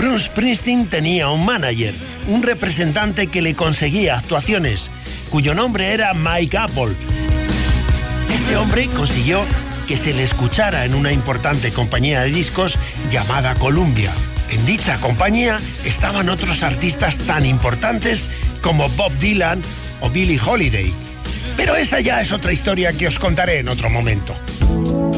Bruce Springsteen tenía un manager, un representante que le conseguía actuaciones, cuyo nombre era Mike Apple. Este hombre consiguió que se le escuchara en una importante compañía de discos llamada Columbia. En dicha compañía estaban otros artistas tan importantes como Bob Dylan o Billie Holiday. Pero esa ya es otra historia que os contaré en otro momento.